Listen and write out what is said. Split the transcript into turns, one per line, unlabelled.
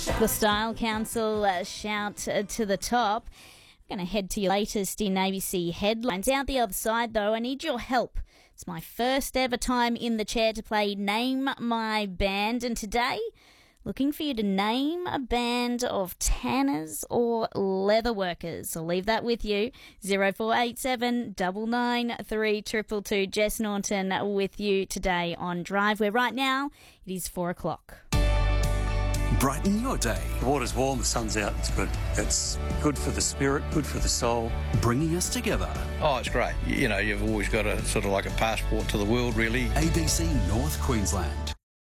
The Style Council shout to the top. I'm going to head to your latest in ABC headlines. Out the other side, though, I need your help. It's my first ever time in the chair to play Name My Band, and today, looking for you to name a band of tanners or leather workers. I'll leave that with you. 0487 993 222. Jess Norton with you today on Drive, where right now it is 4 o'clock.
Brighten your day.
The water's warm, the sun's out, it's good. It's good for the spirit, good for the soul.
Bringing us together.
Oh, it's great. You know, you've always got a sort of like a passport to the world, really.
ABC North Queensland.